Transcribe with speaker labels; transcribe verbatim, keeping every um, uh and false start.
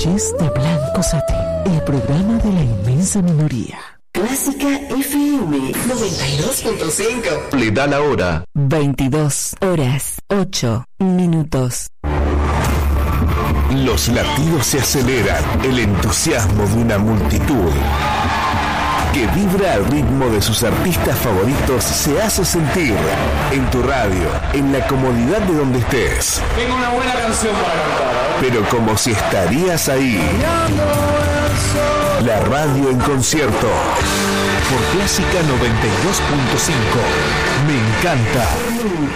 Speaker 1: Noches de Blanco Satín, el programa de la inmensa minoría.
Speaker 2: Clásica F M noventa y dos punto cinco.
Speaker 3: Le da la hora.
Speaker 4: veintidós horas, ocho minutos.
Speaker 3: Los latidos se aceleran, el entusiasmo de una multitud que vibra al ritmo de sus artistas favoritos se hace sentir en tu radio, en la comodidad de donde estés.
Speaker 5: Tengo una buena canción para cantar, ¿eh?
Speaker 3: Pero como si estarías ahí. La radio en concierto. Por Clásica noventa y dos punto cinco. Me encanta.